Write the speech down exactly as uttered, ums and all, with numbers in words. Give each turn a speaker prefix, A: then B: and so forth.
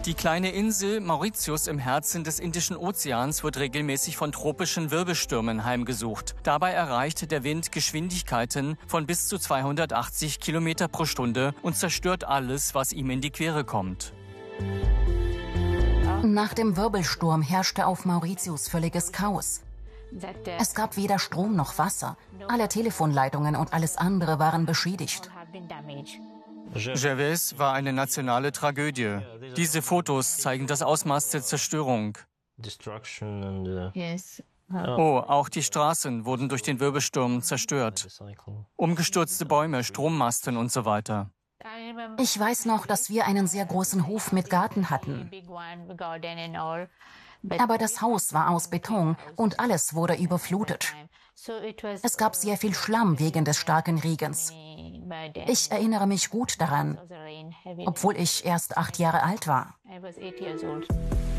A: Die kleine Insel Mauritius im Herzen des Indischen Ozeans wird regelmäßig von tropischen Wirbelstürmen heimgesucht. Dabei erreicht der Wind Geschwindigkeiten von bis zu zweihundertachtzig Kilometer pro Stunde und zerstört alles, was ihm in die Quere kommt.
B: Nach dem Wirbelsturm herrschte auf Mauritius völliges Chaos. Es gab weder Strom noch Wasser. Alle Telefonleitungen und alles andere waren beschädigt.
A: Gervais war eine nationale Tragödie. Diese Fotos zeigen das Ausmaß der Zerstörung. Oh, auch die Straßen wurden durch den Wirbelsturm zerstört. Umgestürzte Bäume, Strommasten und so weiter.
B: Ich weiß noch, dass wir einen sehr großen Hof mit Garten hatten. Aber das Haus war aus Beton und alles wurde überflutet. Es gab sehr viel Schlamm wegen des starken Regens. Ich erinnere mich gut daran, obwohl ich erst acht Jahre alt war.